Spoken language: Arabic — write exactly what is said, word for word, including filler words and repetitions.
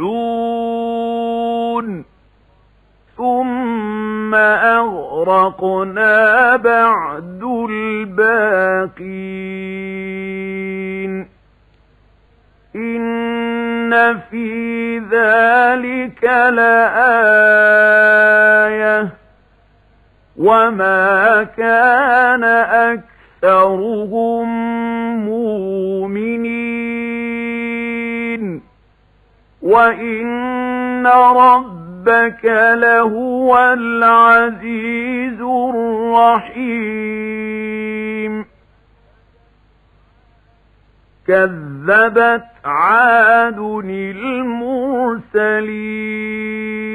يَعْمَلُونَ ثُمَّ أَغْرَقْنَا بَعْدُ الْبَاقِينَ إِنَّ فِي ذَلِكَ لَآيَةً وَمَا كَانَ أَكْثَرُهُم مُؤْمِنِينَ وَإِنَّ رَبَّكَ لَهُوَ الْعَزِيزُ الرَّحِيمُ كَذَّبَتْ عَادٌ الْمُرْسَلِينَ